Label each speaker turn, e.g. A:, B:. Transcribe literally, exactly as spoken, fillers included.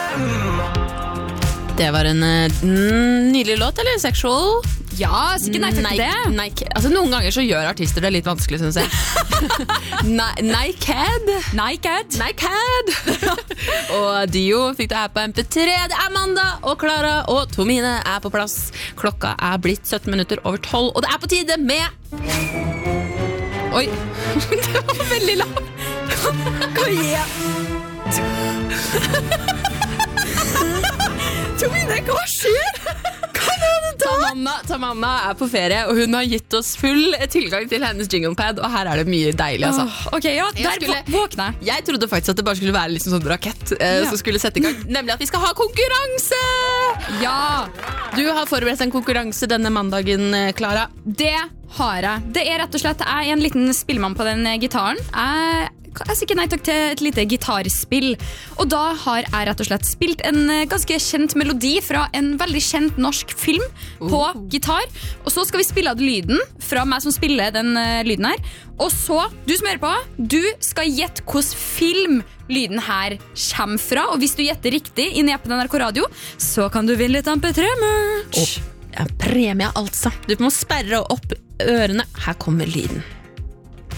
A: Det var en uh, nydelig låt, eller? Sexual?
B: Ja, sikkert nei takk til det.
A: Nike. Altså, noen ganger så gjør artister det litt vanskelig, synes jeg. Naked.
B: Naked.
A: Naked. Og Dio fikk det her på M P tre. Det er mandag, og Clara og Tomine er på plass. Klokka er blitt sytten minutter over tolv, og det er på tide med... Oi, det var veldig lavt.
B: Hva gjør? Tomine, hva skjer?
A: Tamanna, Tamanna er på ferie, og hun har gitt oss full tilgang til hennes jinglepad, og her er det mye deilig, altså.
B: Oh, ok, ja, der skulle, våkner jeg.
A: Jeg trodde faktisk at det bare skulle være liksom sånn rakett eh, ja. Som skulle sette i gang, nemlig at vi skal ha konkurranse!
B: Ja!
A: Du har forberedt en konkurranse denne mandagen, Clara.
B: Det har jeg. Det er rett og slett, jeg er en liten spillmann på den gitaren. Jeg Jeg sier ikke nei takk til et lite gitarspill. Og da har jeg rett og slett spilt en ganske kjent melodi fra en veldig kjent norsk film på uh. gitar. Og så skal vi spille av lyden fra meg som spiller den uh, lyden her. Og så, du som hører på, du skal gjette hvordan film lyden her kommer fra. Og hvis du gjetter riktig inn i appen N R K Radio, så kan du vinne litt M P tre-merch.
A: Ja, premie altså. Du må sperre opp ørene. Her kommer lyden.